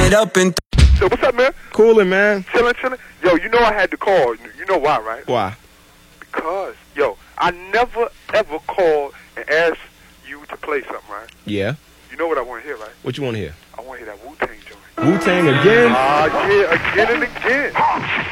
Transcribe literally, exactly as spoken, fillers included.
it up and. So what's up, man? Coolin', man. Chillin', chillin'. Yo, you know I had to call. You know why, right? Why? Because, yo, I never ever called and asked you to play something, right? Yeah. You know what I want to hear, right? What you want to hear? I want to hear that Wu-Tang joint. Wu-Tang again? Ah, uh, yeah, again and again.